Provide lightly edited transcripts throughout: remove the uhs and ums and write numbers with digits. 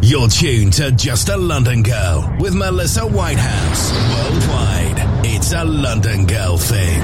You're tuned to Just a London Girl with Melissa Whitehouse. Worldwide, it's a London Girl thing.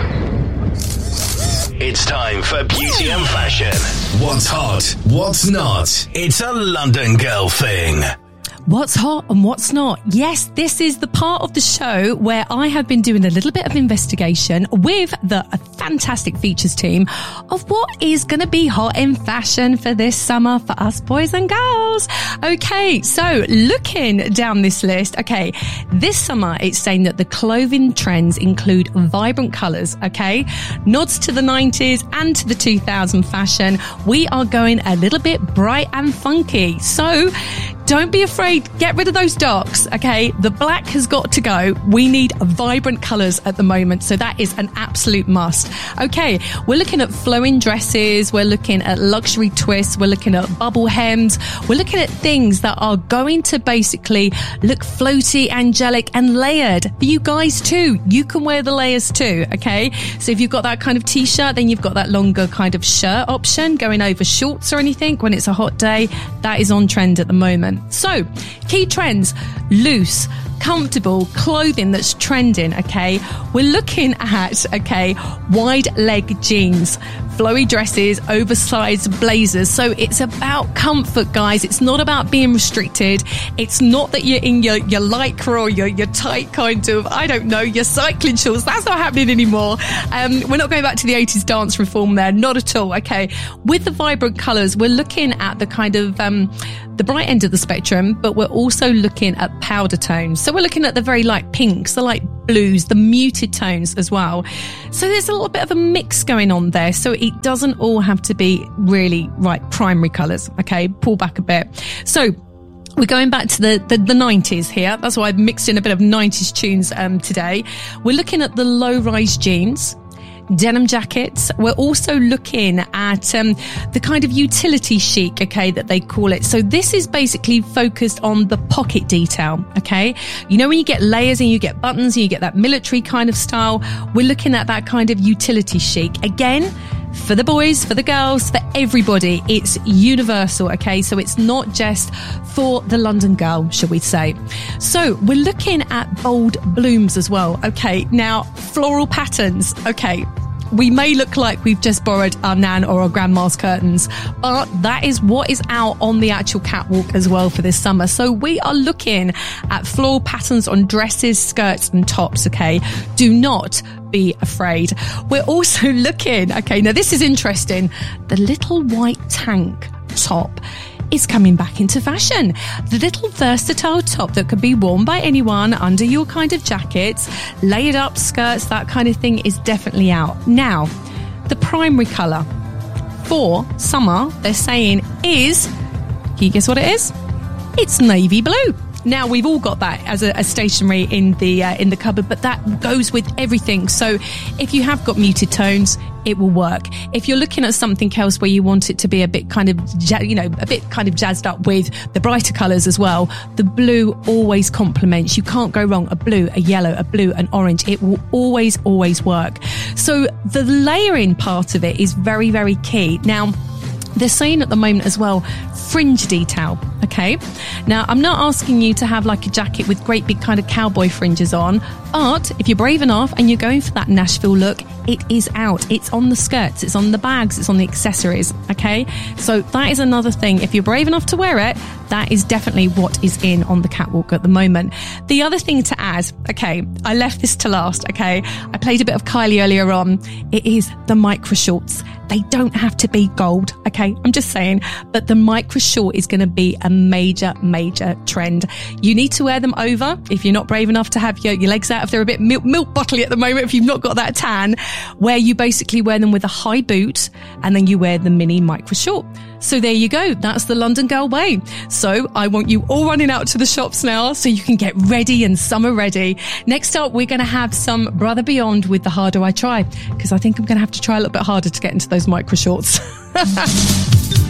It's time for beauty and fashion. What's hot? What's not? It's a London Girl thing. What's hot and what's not? Yes, this is the part of the show where I have been doing a little bit of investigation with the fantastic features team of what is going to be hot in fashion for this summer for us boys and girls. Okay, so looking down this list, okay, this summer it's saying that the clothing trends include vibrant colours, okay, nods to the 90s and to the 2000 fashion. We are going a little bit bright and funky. So don't be afraid. Get rid of those darks, okay? The black has got to go. We need vibrant colours at the moment, so that is an absolute must. Okay, we're looking at flowing dresses. We're looking at luxury twists. We're looking at bubble hems. We're looking at things that are going to basically look floaty, angelic and layered. For you guys too, you can wear the layers too, okay? So if you've got that kind of t-shirt, then you've got that longer kind of shirt option going over shorts or anything when it's a hot day. That is on trend at the moment. So, key trends: loose, comfortable clothing that's trending, okay? We're looking at, okay, wide leg jeans, flowy dresses, oversized blazers. So it's about comfort, guys. It's not about being restricted. It's not that you're in your lycra or your tight kind of, I don't know, your cycling shorts. That's not happening anymore. We're not going back to the 80s dance reform there. Not at all, okay? With the vibrant colours, we're looking at the kind of, the bright end of the spectrum, but we're also looking at powder tones. So we're looking at the very light pinks, the light blues, the muted tones as well. So there's a little bit of a mix going on there. So it doesn't all have to be really primary colours. Okay, pull back a bit. So we're going back to the 90s here. That's why I've mixed in a bit of 90s tunes today. We're looking at the low-rise jeans, denim jackets. We're also looking at the kind of utility chic, okay, that they call it. So this is basically focused on the pocket detail, okay? You know, when you get layers and you get buttons and you get that military kind of style, we're looking at that kind of utility chic. Again, for the boys, for the girls, for everybody, it's universal, okay? So it's not just for the London girl, shall we say. So we're looking at bold blooms as well, okay? Now, floral patterns, okay? We may look like we've just borrowed our nan or our grandma's curtains, but that is what is out on the actual catwalk as well for this summer. So we are looking at floral patterns on dresses, skirts and tops, okay? Do not be afraid. We're also looking, okay, now this is interesting. The little white tank top is coming back into fashion. The little versatile top that could be worn by anyone under your kind of jackets, layered up skirts, that kind of thing is definitely out. Now, the primary colour for summer, they're saying is, can you guess what it is? It's navy blue. Now, we've all got that as a stationery in the cupboard, but that goes with everything. So if you have got muted tones, it will work. If you're looking at something else where you want it to be a bit kind of, a bit kind of jazzed up with the brighter colours as well, the blue always complements. You can't go wrong. A blue, a yellow, a blue, an orange. It will always, always work. So the layering part of it is very, very key. Now, they're saying at the moment as well, fringe detail, okay? Now, I'm not asking you to have like a jacket with great big kind of cowboy fringes on, but if you're brave enough and you're going for that Nashville look, it is out. It's on the skirts, it's on the bags, it's on the accessories, okay? So that is another thing. If you're brave enough to wear it, that is definitely what is in on the catwalk at the moment. The other thing to add, okay, I left this to last, okay? I played a bit of Kylie earlier on. It is the micro shorts. They don't have to be gold, okay? I'm just saying, but the micro short is going to be a major, major trend. You need to wear them over if you're not brave enough to have your legs out, if they're a bit milk bottly at the moment, if you've not got that tan, where you basically wear them with a high boot and then you wear the mini micro short. So there you go. That's the London girl way. So I want you all running out to the shops now so you can get ready and summer ready. Next up, we're going to have some Brother Beyond with The Harder I Try, because I think I'm going to have to try a little bit harder to get into those micro shorts.